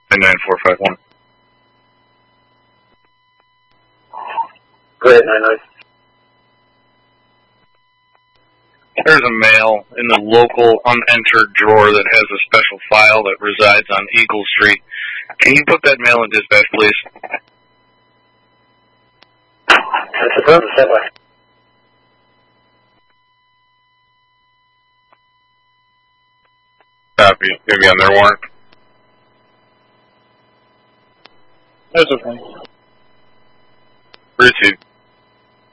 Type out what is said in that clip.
9451. Great, 99. There's a mail in the local unentered drawer that has a special file that resides on Eagle Street. Can you put that mail in dispatch, please? That's a purpose that way. Copy. Maybe on their warrant. That's okay. Received.